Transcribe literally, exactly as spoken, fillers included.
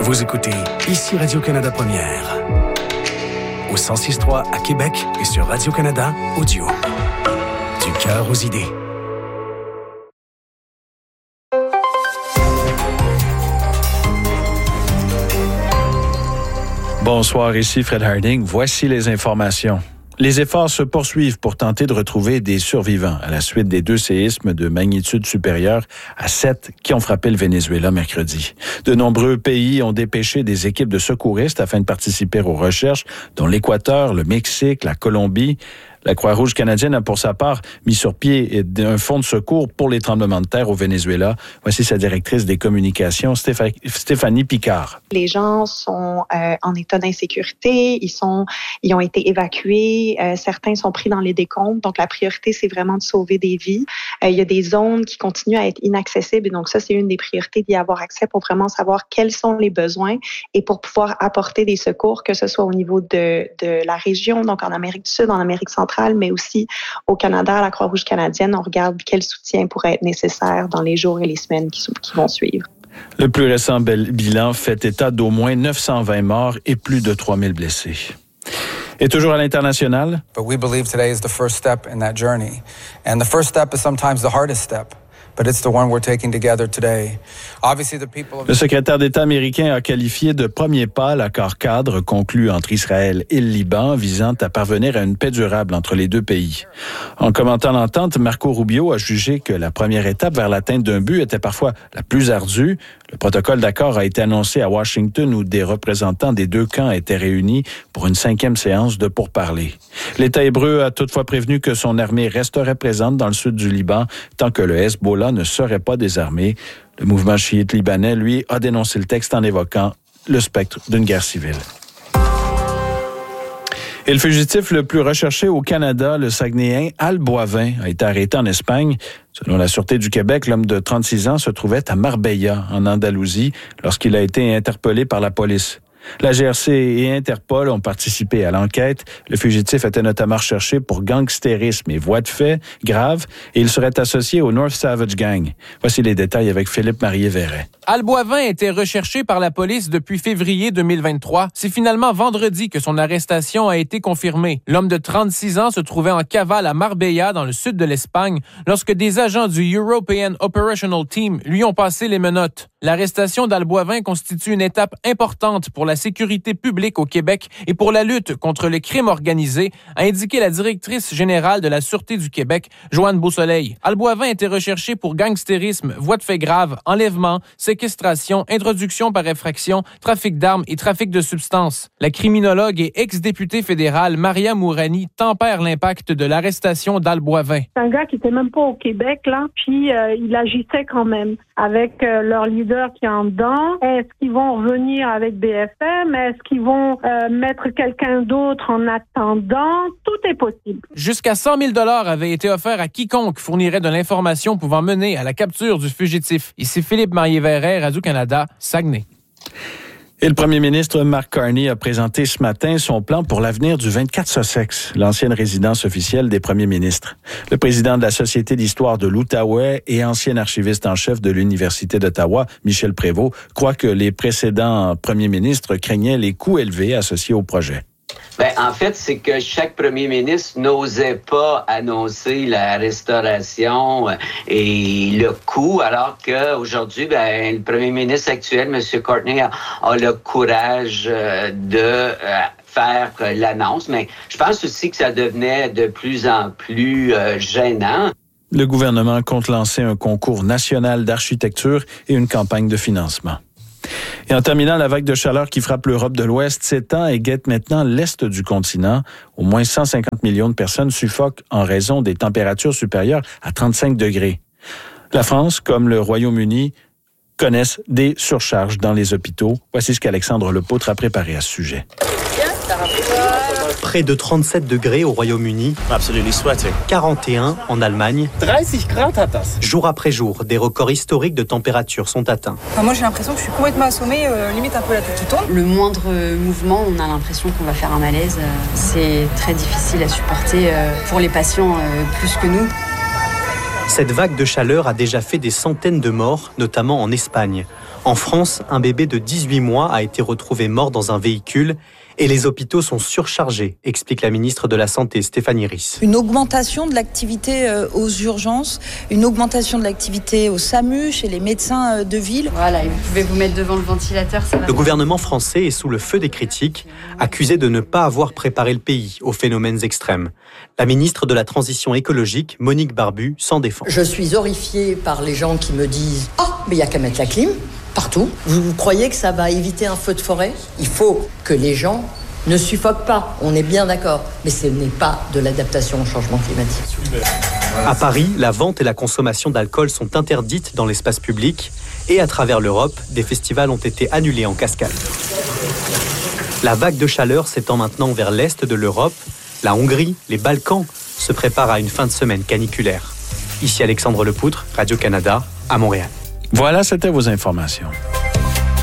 Vous écoutez ici Radio-Canada Première. Au cent six point trois à Québec et sur Radio-Canada Audio. Du cœur aux idées. Bonsoir, ici Fred Harding. Voici les informations. Les efforts se poursuivent pour tenter de retrouver des survivants à la suite des deux séismes de magnitude supérieure à sept qui ont frappé le Venezuela mercredi. De nombreux pays ont dépêché des équipes de secouristes afin de participer aux recherches, dont l'Équateur, le Mexique, la Colombie. La Croix-Rouge canadienne a pour sa part mis sur pied un fonds de secours pour les tremblements de terre au Venezuela. Voici sa directrice des communications, Stéphanie Picard. Les gens sont euh, en état d'insécurité, ils sont, ils ont été évacués, euh, certains sont pris dans les décombres. Donc la priorité, c'est vraiment de sauver des vies. Euh, il y a des zones qui continuent à être inaccessibles et donc ça, c'est une des priorités d'y avoir accès pour vraiment savoir quels sont les besoins et pour pouvoir apporter des secours, que ce soit au niveau de, de la région, donc en Amérique du Sud, en Amérique centrale, mais aussi au Canada, à la Croix-Rouge canadienne, on regarde quel soutien pourrait être nécessaire dans les jours et les semaines qui, qui vont suivre. Le plus récent bilan fait état d'au moins neuf cent vingt morts et plus de trois mille blessés. Et toujours à l'international. But we believe today is the first step in that journey. And the first step is sometimes the hardest step. But it's the one we're taking together today. Obviously, the people of... Le secrétaire d'État américain a qualifié de premier pas l'accord cadre conclu entre Israël et le Liban visant à parvenir à une paix durable entre les deux pays. En commentant l'entente, Marco Rubio a jugé que la première étape vers l'atteinte d'un but était parfois la plus ardue. Le protocole d'accord a été annoncé à Washington où des représentants des deux camps étaient réunis pour une cinquième séance de pourparlers. L'État hébreu a toutefois prévenu que son armée resterait présente dans le sud du Liban tant que le Hezbollah ne serait pas désarmé. Le mouvement chiite libanais, lui, a dénoncé le texte en évoquant le spectre d'une guerre civile. Et le fugitif le plus recherché au Canada, le Saguenayen Al Boivin, a été arrêté en Espagne. Selon la Sûreté du Québec, l'homme de trente-six ans se trouvait à Marbella, en Andalousie, lorsqu'il a été interpellé par la police. La G R C et Interpol ont participé à l'enquête. Le fugitif était notamment recherché pour gangstérisme et voies de fait graves et il serait associé au North Savage Gang. Voici les détails avec Philippe Marié-Verret. Al Boivin était recherché par la police depuis février deux mille vingt-trois. C'est finalement vendredi que son arrestation a été confirmée. L'homme de trente-six ans se trouvait en cavale à Marbella, dans le sud de l'Espagne, lorsque des agents du European Operational Team lui ont passé les menottes. L'arrestation d'Al Boivin constitue une étape importante pour la sécurité publique au Québec et pour la lutte contre le crime organisé, a indiqué la directrice générale de la Sûreté du Québec, Joanne Beausoleil. Al Boivin était recherché pour gangstérisme, voies de fait graves, enlèvement, séquestration, introduction par effraction, trafic d'armes et trafic de substances. La criminologue et ex-députée fédérale Maria Mourani tempère l'impact de l'arrestation d'Al Boivin. C'est un gars qui était même pas au Québec, là, puis euh, il agissait quand même avec euh, leur leader qui est en dedans. Est-ce qu'ils vont revenir avec B F M? Est-ce qu'ils vont euh, mettre quelqu'un d'autre en attendant? Tout est possible. Jusqu'à cent mille dollars avaient été offerts à quiconque fournirait de l'information pouvant mener à la capture du fugitif. Ici Philippe Marié-Verret, Radio-Canada, Saguenay. Et le premier ministre Mark Carney a présenté ce matin son plan pour l'avenir du vingt-quatre Sussex, l'ancienne résidence officielle des premiers ministres. Le président de la Société d'histoire de l'Outaouais et ancien archiviste en chef de l'Université d'Ottawa, Michel Prévost, croit que les précédents premiers ministres craignaient les coûts élevés associés au projet. Ben, en fait, c'est que chaque premier ministre n'osait pas annoncer la restauration et le coût, alors qu'aujourd'hui, ben, le premier ministre actuel, M. Courtney, a, a le courage de euh, faire l'annonce. Mais je pense aussi que ça devenait de plus en plus euh, gênant. Le gouvernement compte lancer un concours national d'architecture et une campagne de financement. Et en terminant, la vague de chaleur qui frappe l'Europe de l'Ouest s'étend et guette maintenant l'Est du continent. Au moins cent cinquante millions de personnes suffoquent en raison des températures supérieures à trente-cinq degrés. La France, comme le Royaume-Uni, connaissent des surcharges dans les hôpitaux. Voici ce qu'Alexandre Lepautre a préparé à ce sujet. Près de trente-sept degrés au Royaume-Uni, quarante et un en Allemagne. Jour après jour, des records historiques de température sont atteints. Enfin, moi j'ai l'impression que je suis complètement assommée, euh, limite un peu la tête qui tourne. Le moindre mouvement, on a l'impression qu'on va faire un malaise. C'est très difficile à supporter euh, pour les patients euh, plus que nous. Cette vague de chaleur a déjà fait des centaines de morts, notamment en Espagne. En France, un bébé de dix-huit mois a été retrouvé mort dans un véhicule et les hôpitaux sont surchargés, explique la ministre de la Santé, Stéphanie Ries. Une augmentation de l'activité aux urgences, une augmentation de l'activité au SAMU, chez les médecins de ville. Voilà, et vous pouvez vous mettre devant le ventilateur, ça va. Le gouvernement français est sous le feu des critiques, accusé de ne pas avoir préparé le pays aux phénomènes extrêmes. La ministre de la Transition écologique, Monique Barbu, s'en défend. Je suis horrifiée par les gens qui me disent « Ah, oh, mais il n'y a qu'à mettre la clim ». Partout. Vous, vous croyez que ça va éviter un feu de forêt ? Il faut que les gens ne suffoquent pas. On est bien d'accord. Mais ce n'est pas de l'adaptation au changement climatique. À Paris, la vente et la consommation d'alcool sont interdites dans l'espace public. Et à travers l'Europe, des festivals ont été annulés en cascade. La vague de chaleur s'étend maintenant vers l'est de l'Europe. La Hongrie, les Balkans se préparent à une fin de semaine caniculaire. Ici Alexandre Lepoutre, Radio-Canada, à Montréal. Voilà, c'était vos informations.